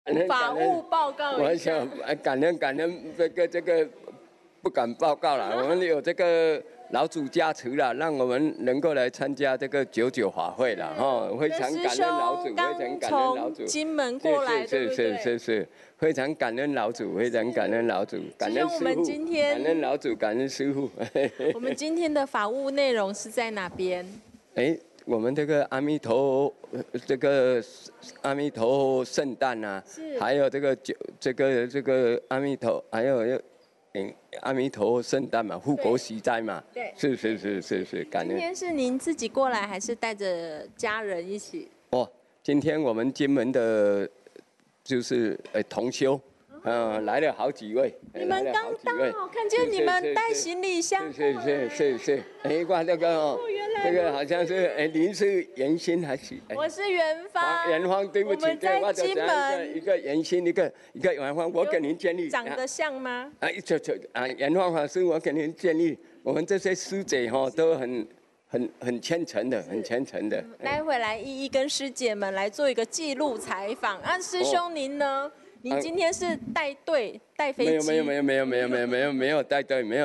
法务报告我一下。 想感恩这个不敢报告了，我们有这个老主加持了，让我们能够来参加这个99法会了哈，非常感恩老主，非常感恩老主。 金门过来，对不对？ 是，非常感恩老主，非常感恩老主，感恩师父，感恩老主，感恩师父。 我们今天的法务内容是在哪边？ 我们这个阿弥陀佛圣诞啊，还有这个阿弥陀，还有阿弥陀佛圣诞嘛，护国息灾嘛， 对， 是，感恩。 今天是您自己过来，还是带着家人一起？ 今天我们金门的，就是同修。来了好几位， 你们刚到，看见你们带行李箱。 是，哇，这个这个好像是您是元心还是？ 我是元芳。 元芳，对不起， 我们在金门。 一个元心，一个元芳，我给您建议。 长得像吗？ 元芳法师，我给您建议，我们这些师姐都很虔诚的，很虔诚的。 待会来一一跟师姐们来做一个记录采访。师兄您呢？您今天是带队带飞机？ 没有带队，没有。